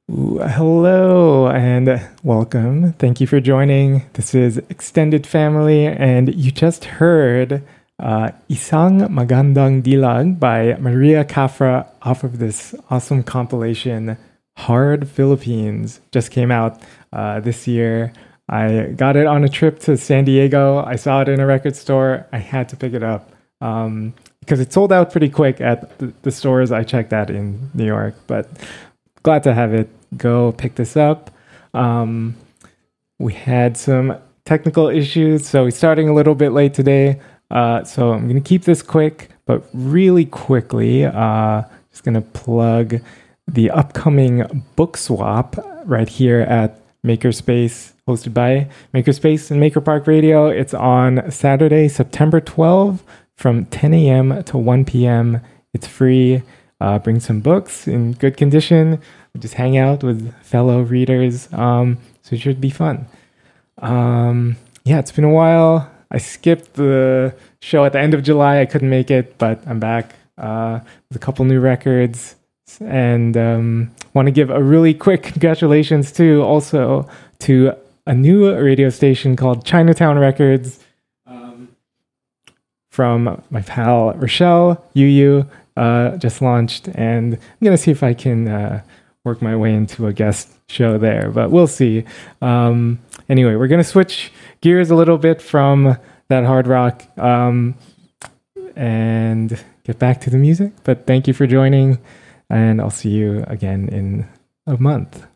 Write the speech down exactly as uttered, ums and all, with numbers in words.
Ooh, hello and welcome. Thank you for joining. This is Extended Family, and you just heard uh, Isang Magandang Dilag by Maria Cafra off of this awesome compilation, Hard Philippines. Just came out uh, this year. I got it on a trip to San Diego. I saw it in a record store. I had to pick it up um, because it sold out pretty quick at the, the stores I checked at in New York, but glad to have it. Go pick this up. Um, we had some technical issues, so we're starting a little bit late today. Uh, so I'm going to keep this quick, but really quickly, uh, just going to plug the upcoming book swap right here at Makerspace, hosted by Makerspace and Maker Park Radio. It's on Saturday, September twelfth from ten a.m. to one p.m. It's free. Uh, bring some books in good condition. Just hang out with fellow readers. Um, so it should be fun. Um, yeah, it's been a while. I skipped the show at the end of July. I couldn't make it, but I'm back uh, with a couple new records. And um, want to give a really quick congratulations too, also to a new radio station called Chinatown Records um, from my pal Rochelle Yu Yu. Uh, just launched, and I'm going to see if I can uh, work my way into a guest show there, but we'll see. Um, anyway, we're going to switch gears a little bit from that hard rock um, and get back to the music. But thank you for joining, and I'll see you again in a month.